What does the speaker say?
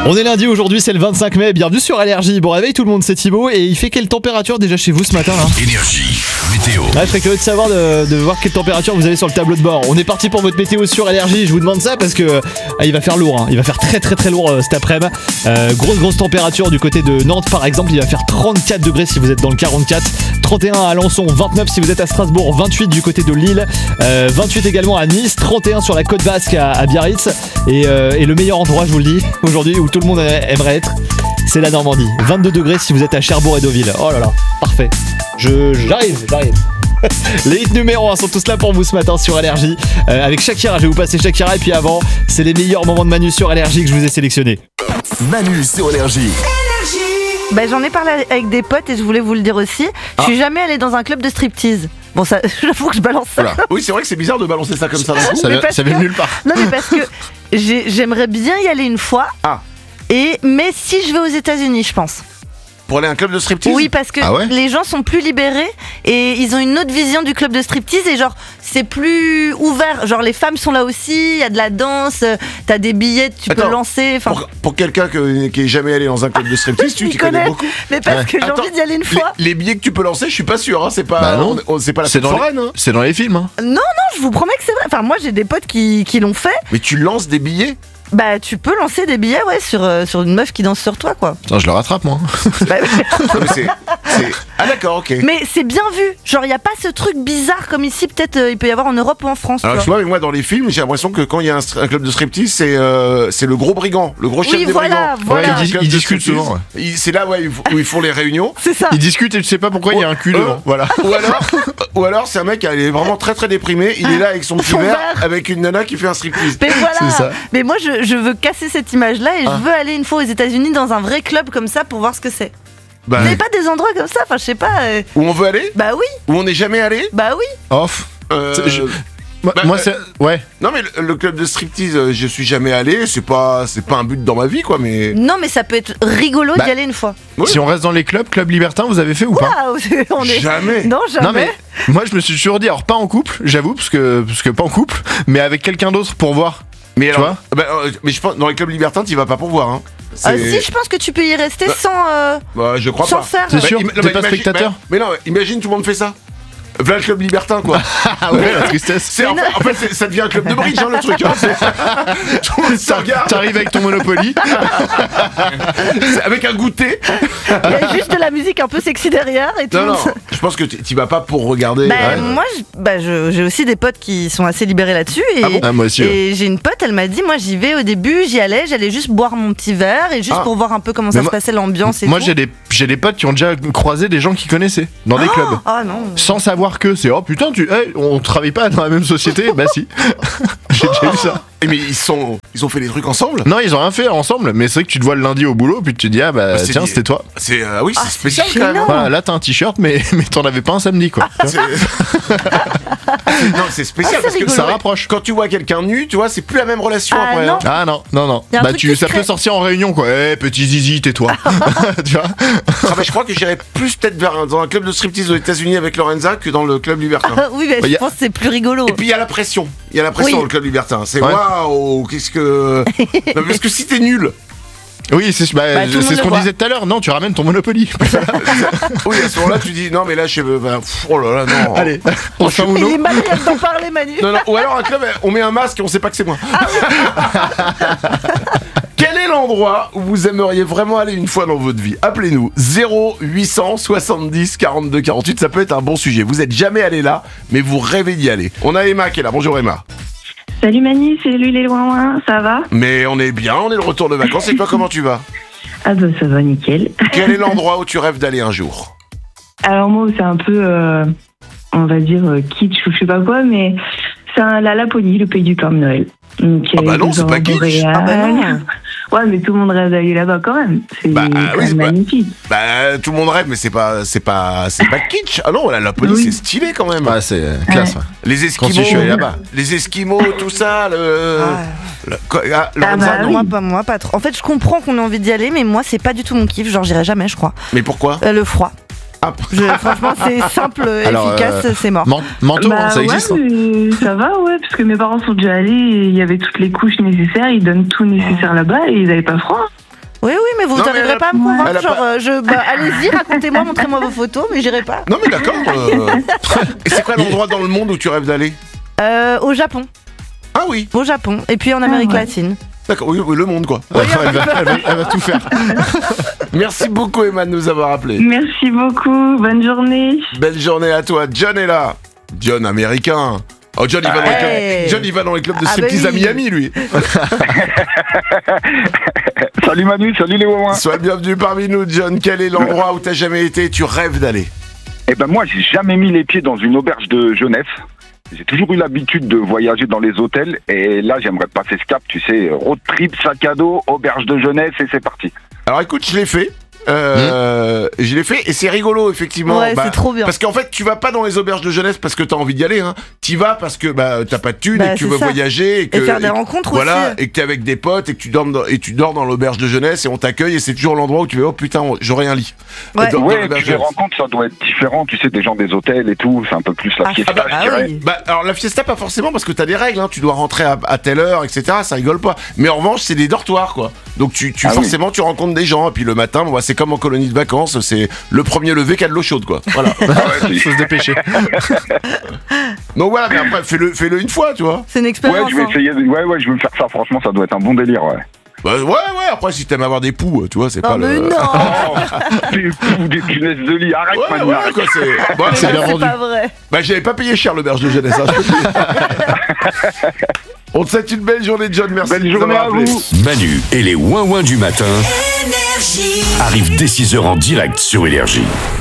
On est lundi aujourd'hui, c'est le 25 mai, bienvenue sur Allergie. Bon réveil tout le monde, c'est Thibaut et il fait quelle température déjà chez vous ce matin là ? Énergie, météo. Je serais curieux de savoir de voir quelle température vous avez sur le tableau de bord. On est parti pour votre météo sur Allergie, je vous demande ça parce que il va faire lourd, hein. Il va faire très lourd cet après-midi. Grosse température du côté de Nantes par exemple, il va faire 34 degrés si vous êtes dans le 44, 31 à Alençon, 29 si vous êtes à Strasbourg, 28 du côté de Lille, 28 également à Nice, 31 sur la côte basque à Biarritz et le meilleur endroit je vous le dis aujourd'hui où tout le monde aimerait être, c'est la Normandie. 22 degrés si vous êtes à Cherbourg et Deauville. Oh là là, parfait. J'arrive. Les hits numéro 1 sont tous là pour vous ce matin sur Allergie. Avec Shakira, je vais vous passer Shakira et puis avant, c'est les meilleurs moments de Manu sur Allergie que je vous ai sélectionnés. Manu sur Énergie. J'en ai parlé avec des potes et je voulais vous le dire aussi. Je suis jamais allée dans un club de striptease. Bon, ça, j'avoue que je balance ça. Voilà. Oui, c'est vrai que c'est bizarre de balancer ça comme ça. Ça vient de nulle part. Non, mais parce que j'aimerais bien y aller une fois. Mais si je vais aux États-Unis, je pense. Pour aller à un club de striptease ? Oui, parce que les gens sont plus libérés et ils ont une autre vision du club de striptease et genre c'est plus ouvert. Genre les femmes sont là aussi, il y a de la danse, t'as des billets, tu peux lancer. Pour quelqu'un qui est jamais allé dans un club de striptease, tu connais beaucoup. Mais parce que j'ai envie d'y aller une fois. Les billets que tu peux lancer, je suis pas sûr. Hein, c'est pas. C'est pas la fête foraine. Hein. C'est dans les films. Hein. Non, je vous promets que c'est vrai. Enfin, moi j'ai des potes qui l'ont fait. Mais tu lances des billets ? Bah tu peux lancer des billets sur une meuf qui danse sur toi quoi. Putain, je le rattrape moi. Ah d'accord, ok. Mais c'est bien vu. Genre y a pas ce truc bizarre comme ici peut-être il peut y avoir en Europe ou en France. Alors tu vois, mais moi dans les films j'ai l'impression que quand il y a un club de striptease c'est le gros brigand, le gros chef des brigands. Voilà. Ils discutent souvent. C'est là où ils font les réunions. C'est ça. Ils discutent et tu sais pas pourquoi il y a un cul devant. Voilà. Ou alors c'est un mec qui est vraiment très déprimé. Il est là avec son petit verre avec une nana qui fait un striptease. Mais voilà. C'est ça. Mais moi je veux casser cette image-là et je veux aller une fois aux États-Unis dans un vrai club comme ça pour voir ce que c'est. Vous n'avez pas des endroits comme ça, enfin je sais pas. Où on veut aller ? Bah oui. Où on n'est jamais allé ? Bah oui. Off. Moi c'est Non mais le club de striptease, je suis jamais allé. C'est pas un but dans ma vie quoi, mais. Non mais ça peut être rigolo d'y aller une fois. Oui. Si on reste dans les clubs libertins, vous avez fait ou pas ? Jamais. Non jamais. Non mais moi je me suis toujours dit, alors pas en couple, j'avoue, parce que pas en couple, mais avec quelqu'un d'autre pour voir. Mais tu vois mais je pense dans les clubs libertins, tu vas pas pour voir. Hein. Si je pense que tu peux y rester sans. Je crois sans pas. faire. C'est sûr. T'es pas spectateur. Mais non, imagine tout le monde fait ça. Voilà le club libertin quoi. Ah ouais, la tristesse. En fait, ça devient un club de bridge hein, le truc. Hein. Tout le monde se regarde. T'arrives avec ton Monopoly. Avec un goûter. Il y a juste de la musique un peu sexy derrière et tout. Non, je pense que t'y vas pas pour regarder. Moi, j'ai aussi des potes qui sont assez libérés là-dessus. Et, moi aussi. Et j'ai une pote, elle m'a dit, moi j'y vais au début, j'allais juste boire mon petit verre et juste pour voir un peu comment ça se passait l'ambiance et moi, tout. j'ai des potes qui ont déjà croisé des gens qu'ils connaissaient dans des clubs. Ah non. Sans savoir que c'est putain on travaille pas dans la même société. Bah si. J'ai déjà vu ça. Mais ils ont fait des trucs ensemble ? Non, ils ont rien fait ensemble, mais c'est vrai que tu te vois le lundi au boulot puis tu te dis tiens, c'était toi. C'est c'est spécial quand même. Voilà, là t'as un t-shirt mais t'en avais pas un samedi quoi. Non, c'est spécial parce que ça rapproche. Quand tu vois quelqu'un nu, tu vois, c'est plus la même relation après. Non. Ah non. Bah ça peut sortir en réunion quoi. Petit zizi, tais-toi. Tu vois. Je crois que j'irais plus peut-être dans un club de striptease aux États-Unis avec Lorenza que dans le club libertin. Oui, mais je pense que c'est plus rigolo. Et puis il y a la pression. Dans le club libertin. C'est waouh, qu'est-ce que. Non, parce que si t'es nul. Oui, c'est ce qu'on disait tout à l'heure. Non, tu ramènes ton Monopoly. Oui, à ce moment-là, tu dis non, mais là, oh là là, non. Allez, il est mal d'en parler, Manu. Non, ou alors un club, on met un masque et on sait pas que c'est moi. Quel est l'endroit où vous aimeriez vraiment aller une fois dans votre vie ? Appelez-nous 0800 70 42 48. Ça peut être un bon sujet. Vous êtes jamais allé là, mais vous rêvez d'y aller. On a Emma qui est là. Bonjour Emma. Salut Manu, c'est lui les loin, ça va ? Mais on est bien, on est de retour de vacances. Et toi, comment tu vas ? Ah bah ça va nickel. Quel est l'endroit où tu rêves d'aller un jour ? Alors moi c'est un peu, on va dire kitsch ou je sais pas quoi, mais c'est la Laponie, le pays du Père Noël. Donc, non, c'est pas kitsch. Non. Ouais, mais tout le monde rêve d'aller là-bas quand même. C'est magnifique. Tout le monde rêve, mais c'est pas kitsch. Ah non, la Laponie, c'est stylé quand même. C'est classe. Ouais. Les Esquimaux, quand je suis allé là-bas. Les Esquimaux, tout ça. Moi, pas trop. En fait, je comprends qu'on ait envie d'y aller, mais moi, c'est pas du tout mon kiff. Genre, j'irai jamais, je crois. Mais pourquoi ? Le froid. Franchement, c'est simple, efficace, c'est mort. Manteau, ça existe. Ça va, parce que mes parents sont déjà allés et il y avait toutes les couches nécessaires, ils donnent tout nécessaire là-bas et ils n'avaient pas froid. Oui, mais vous Non, mais n'arriverez elle a- pas à me convaincre. elle a pas- Genre, allez-y, racontez-moi, montrez-moi vos photos, mais j'irai pas. Non mais d'accord. Et c'est quoi l'endroit dans le monde où tu rêves d'aller? Au Japon. Ah oui, Au Japon. Et puis en Amérique ouais. latine. d'accord, oui, le monde quoi. Elle va tout faire. Merci beaucoup Emma de nous avoir appelé. Merci beaucoup. Bonne journée. Belle journée à toi. John est là. John américain. Oh John il va dans les Hey. clubs. John il va dans les clubs de Ah, bah striptease à oui. Miami lui. Salut Manu, salut les Wouins. Sois le bienvenu parmi nous John. Quel est l'endroit où t'as jamais été et tu rêves d'aller? Eh ben moi, j'ai jamais mis les pieds dans une auberge de jeunesse. J'ai toujours eu l'habitude de voyager dans les hôtels et là, j'aimerais passer ce cap, tu sais, road trip, sac à dos, auberge de jeunesse et c'est parti. Alors écoute, je l'ai fait. Je l'ai fait et c'est rigolo effectivement. Ouais, c'est trop bien. Parce qu'en fait, tu vas pas dans les auberges de jeunesse parce que t'as envie d'y aller. Hein. T'y vas parce que t'as pas de thunes Bah, et que tu c'est veux ça. voyager Et faire des rencontres voilà, aussi. et que t'es avec des potes et que tu dors dans l'auberge de jeunesse et on t'accueille et c'est toujours l'endroit où tu vas oh putain j'aurai un lit. Ouais. Dans Ouais, et l'auberge puis de les jeunesse. rencontres, ça doit être différent, tu sais, des gens des hôtels et tout, c'est un peu plus la Ah, fiesta, ah je dirais. oui. Bah alors la fiesta pas forcément parce que t'as des règles, hein. Tu dois rentrer à telle heure, etc. Ça rigole pas. Mais en revanche c'est des dortoirs quoi. Donc tu Ah oui. forcément tu rencontres des gens et puis le matin bon, bah, c'est comme en colonie de vacances, c'est le premier levé qui a de l'eau chaude quoi. Voilà. Il faut se dépêcher. Donc voilà, mais après fais-le une fois, tu vois. C'est une Ouais, expérience. je vais hein. essayer, ouais, je vais me faire ça, franchement, ça doit être un bon délire, ouais. Bah ouais, après si t'aimes avoir des poux, tu vois, c'est Non, pas mais le. non, Des poux, des punaises de lit, arrête Ouais, Manu, ouais, arrête. quoi, c'est. Bon, C'est bien c'est vendu. pas vrai. Bah j'avais pas payé cher l'auberge de jeunesse, hein, je peux te dire. On te souhaite une belle journée, John, merci. Belle de nous journée avoir à appelé. vous. Manu et les Ouin-Ouin du matin arrivent dès 6h en direct sur Énergie.